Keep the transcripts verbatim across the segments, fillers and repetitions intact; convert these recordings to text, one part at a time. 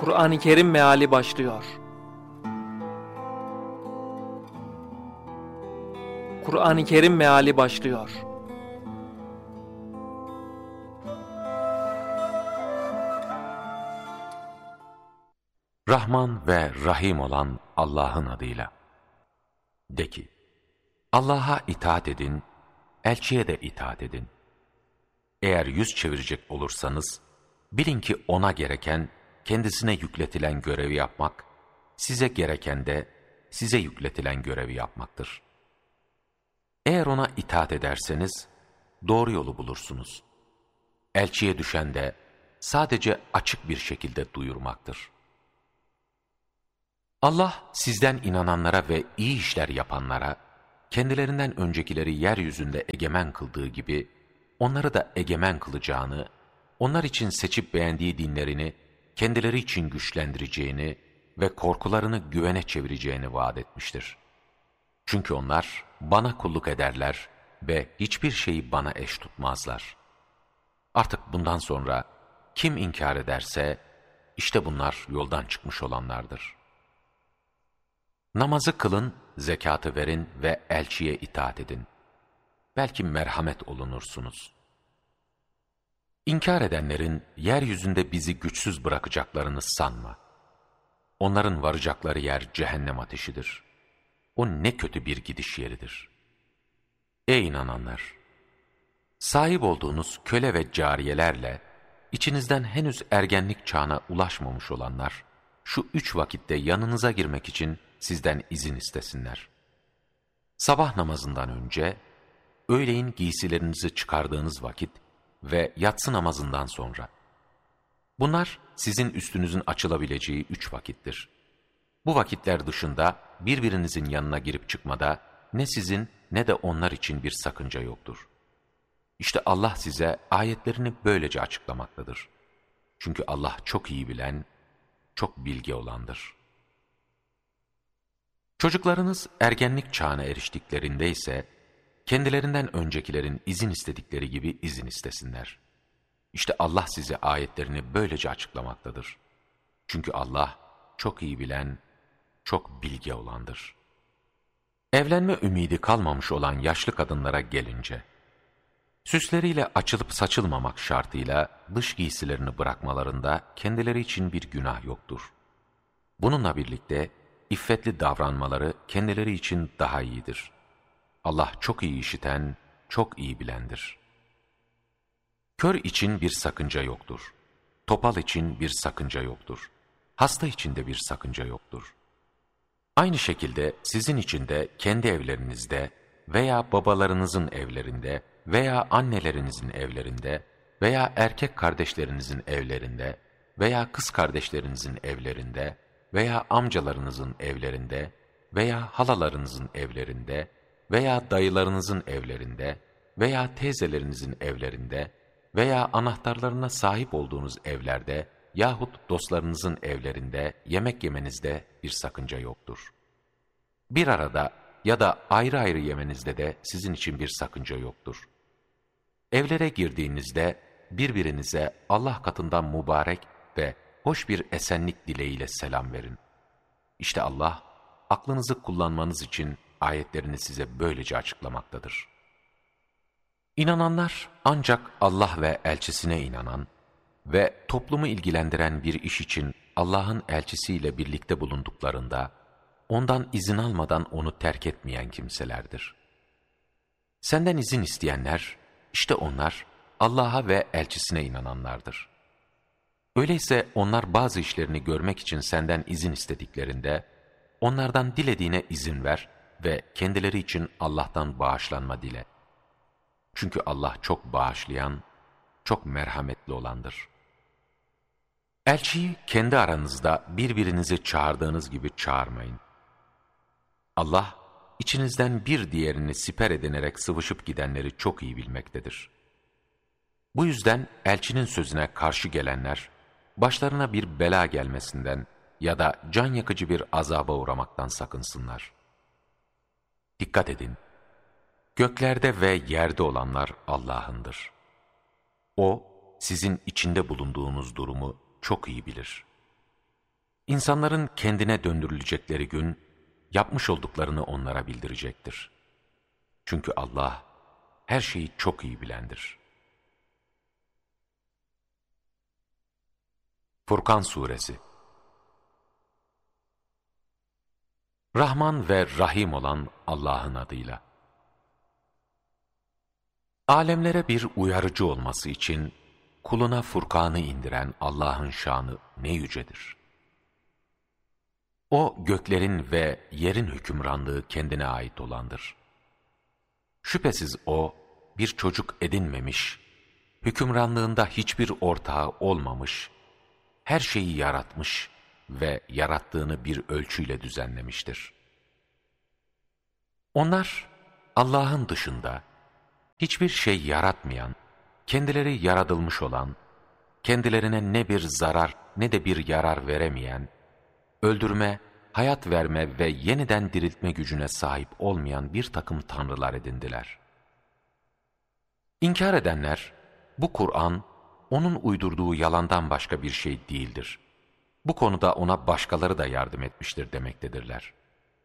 Kur'an-ı Kerim meali başlıyor. Kur'an-ı Kerim meali başlıyor. Rahman ve Rahim olan Allah'ın adıyla. De ki, Allah'a itaat edin, elçiye de itaat edin. Eğer yüz çevirecek olursanız, bilin ki ona gereken, kendisine yükletilen görevi yapmak, size gereken de size yükletilen görevi yapmaktır. Eğer ona itaat ederseniz, doğru yolu bulursunuz. Elçiye düşen de sadece açık bir şekilde duyurmaktır. Allah sizden inananlara ve iyi işler yapanlara, kendilerinden öncekileri yeryüzünde egemen kıldığı gibi, onları da egemen kılacağını, onlar için seçip beğendiği dinlerini, kendileri için güçlendireceğini ve korkularını güvene çevireceğini vaat etmiştir. Çünkü onlar bana kulluk ederler ve hiçbir şeyi bana eş tutmazlar. Artık bundan sonra kim inkar ederse, işte bunlar yoldan çıkmış olanlardır. Namazı kılın, zekatı verin ve elçiye itaat edin. Belki merhamet olunursunuz. İnkar edenlerin yeryüzünde bizi güçsüz bırakacaklarını sanma. Onların varacakları yer cehennem ateşidir. O ne kötü bir gidiş yeridir. Ey inananlar! Sahip olduğunuz köle ve cariyelerle, içinizden henüz ergenlik çağına ulaşmamış olanlar, şu üç vakitte yanınıza girmek için sizden izin istesinler. Sabah namazından önce, öğleyin giysilerinizi çıkardığınız vakit ve yatsı namazından sonra. Bunlar sizin üstünüzün açılabileceği üç vakittir. Bu vakitler dışında birbirinizin yanına girip çıkmada ne sizin ne de onlar için bir sakınca yoktur. İşte Allah size ayetlerini böylece açıklamaktadır. Çünkü Allah çok iyi bilen, çok bilge olandır. Çocuklarınız ergenlik çağına eriştiklerinde ise, kendilerinden öncekilerin izin istedikleri gibi izin istesinler. İşte Allah size ayetlerini böylece açıklamaktadır. Çünkü Allah çok iyi bilen, çok bilge olandır. Evlenme ümidi kalmamış olan yaşlı kadınlara gelince, süsleriyle açılıp saçılmamak şartıyla dış giysilerini bırakmalarında kendileri için bir günah yoktur. Bununla birlikte iffetli davranmaları kendileri için daha iyidir. Allah çok iyi işiten, çok iyi bilendir. Kör için bir sakınca yoktur. Topal için bir sakınca yoktur. Hasta için de bir sakınca yoktur. Aynı şekilde sizin için de kendi evlerinizde veya babalarınızın evlerinde veya annelerinizin evlerinde veya erkek kardeşlerinizin evlerinde veya kız kardeşlerinizin evlerinde veya amcalarınızın evlerinde veya halalarınızın evlerinde veya dayılarınızın evlerinde veya teyzelerinizin evlerinde veya anahtarlarına sahip olduğunuz evlerde yahut dostlarınızın evlerinde yemek yemenizde bir sakınca yoktur. Bir arada ya da ayrı ayrı yemenizde de sizin için bir sakınca yoktur. Evlere girdiğinizde birbirinize Allah katından mübarek ve hoş bir esenlik dileğiyle selam verin. İşte Allah, aklınızı kullanmanız için ayetlerini size böylece açıklamaktadır. İnananlar ancak Allah ve elçisine inanan ve toplumu ilgilendiren bir iş için Allah'ın elçisiyle birlikte bulunduklarında, ondan izin almadan onu terk etmeyen kimselerdir. Senden izin isteyenler, işte onlar Allah'a ve elçisine inananlardır. Öyleyse onlar bazı işlerini görmek için senden izin istediklerinde, onlardan dilediğine izin ver ve kendileri için Allah'tan bağışlanma dile. Çünkü Allah çok bağışlayan, çok merhametli olandır. Elçiyi kendi aranızda birbirinizi çağırdığınız gibi çağırmayın. Allah, içinizden bir diğerini siper edinerek sıvışıp gidenleri çok iyi bilmektedir. Bu yüzden elçinin sözüne karşı gelenler, başlarına bir bela gelmesinden ya da can yakıcı bir azaba uğramaktan sakınsınlar. Dikkat edin, göklerde ve yerde olanlar Allah'ındır. O, sizin içinde bulunduğunuz durumu çok iyi bilir. İnsanların kendine döndürülecekleri gün, yapmış olduklarını onlara bildirecektir. Çünkü Allah, her şeyi çok iyi bilendir. Furkan Suresi. Rahman ve Rahim olan Allah'ın adıyla. Alemlere bir uyarıcı olması için kuluna Furkan'ı indiren Allah'ın şanı ne yücedir. O göklerin ve yerin hükümranlığı kendine ait olandır. Şüphesiz o bir çocuk edinmemiş, hükümranlığında hiçbir ortağı olmamış, her şeyi yaratmış ve yarattığını bir ölçüyle düzenlemiştir. Onlar Allah'ın dışında hiçbir şey yaratmayan, kendileri yaratılmış olan, kendilerine ne bir zarar ne de bir yarar veremeyen, öldürme, hayat verme ve yeniden diriltme gücüne sahip olmayan bir takım tanrılar edindiler. İnkar edenler, bu Kur'an, onun uydurduğu yalandan başka bir şey değildir. Bu konuda ona başkaları da yardım etmiştir demektedirler.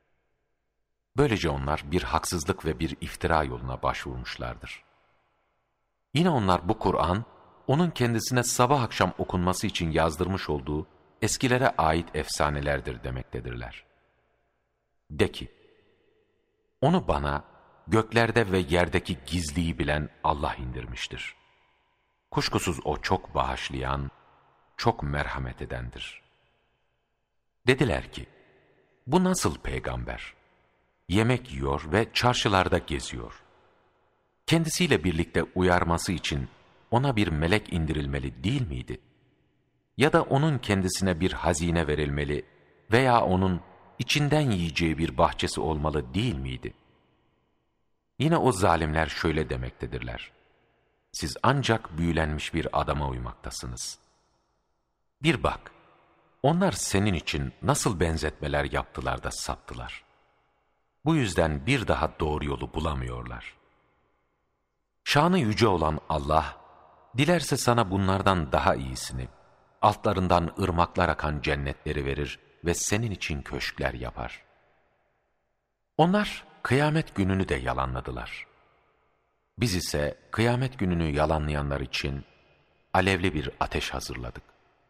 Böylece onlar bir haksızlık ve bir iftira yoluna başvurmuşlardır. Yine onlar bu Kur'an, onun kendisine sabah akşam okunması için yazdırmış olduğu eskilere ait efsanelerdir demektedirler. De ki, onu bana göklerde ve yerdeki gizliyi bilen Allah indirmiştir. Kuşkusuz o çok bağışlayan, çok merhamet edendir. Dediler ki, bu nasıl peygamber? Yemek yiyor ve çarşılarda geziyor. Kendisiyle birlikte uyarması için ona bir melek indirilmeli değil miydi? Ya da onun kendisine bir hazine verilmeli veya onun içinden yiyeceği bir bahçesi olmalı değil miydi? Yine o zalimler şöyle demektedirler. Siz ancak büyülenmiş bir adama uymaktasınız. Bir bak, onlar senin için nasıl benzetmeler yaptılar da saptılar. Bu yüzden bir daha doğru yolu bulamıyorlar. Şanı yüce olan Allah, dilerse sana bunlardan daha iyisini, altlarından ırmaklar akan cennetleri verir ve senin için köşkler yapar. Onlar kıyamet gününü de yalanladılar. Biz ise kıyamet gününü yalanlayanlar için alevli bir ateş hazırladık.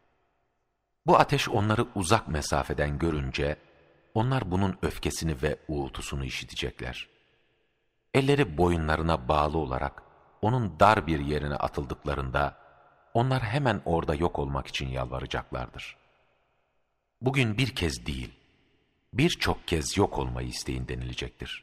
Bu ateş onları uzak mesafeden görünce, onlar bunun öfkesini ve uğultusunu işitecekler. Elleri boyunlarına bağlı olarak onun dar bir yerine atıldıklarında, onlar hemen orada yok olmak için yalvaracaklardır. Bugün bir kez değil, birçok kez yok olmayı isteyin denilecektir.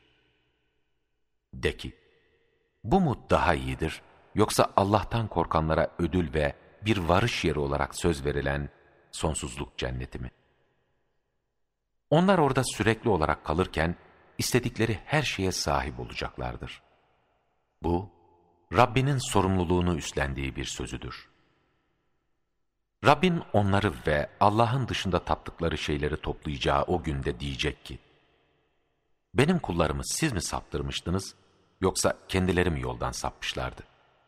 De ki, bu mu daha iyidir, yoksa Allah'tan korkanlara ödül ve bir varış yeri olarak söz verilen sonsuzluk cenneti mi? Onlar orada sürekli olarak kalırken, istedikleri her şeye sahip olacaklardır. Bu, Rabbinin sorumluluğunu üstlendiği bir sözüdür. Rabbin onları ve Allah'ın dışında taptıkları şeyleri toplayacağı o günde diyecek ki, benim kullarımı siz mi saptırmıştınız, yoksa kendileri mi yoldan sapmışlardı?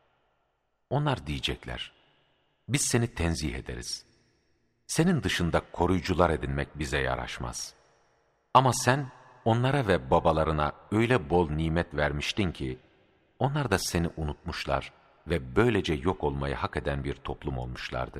Onlar diyecekler, biz seni tenzih ederiz. Senin dışında koruyucular edinmek bize yaraşmaz. Ama sen onlara ve babalarına öyle bol nimet vermiştin ki, onlar da seni unutmuşlar ve böylece yok olmayı hak eden bir toplum olmuşlardı.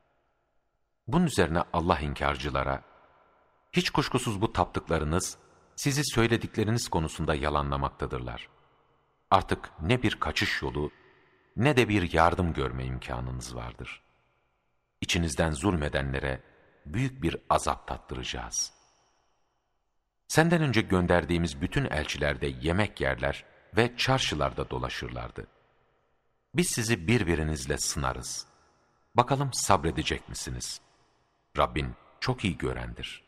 Bunun üzerine Allah inkarcılara, hiç kuşkusuz bu taptıklarınız, sizi söyledikleriniz konusunda yalanlamaktadırlar. Artık ne bir kaçış yolu, ne de bir yardım görme imkanınız vardır. İçinizden zulmedenlere büyük bir azap tattıracağız. Senden önce gönderdiğimiz bütün elçiler de yemek yerler ve çarşılarda dolaşırlardı. Biz sizi birbirinizle sınarız. Bakalım sabredecek misiniz? Rabbin çok iyi görendir.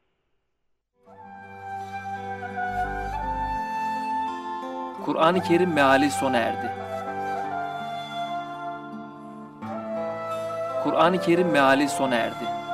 Kur'an-ı Kerim meali sona erdi. Kur'an-ı Kerim meali sona erdi.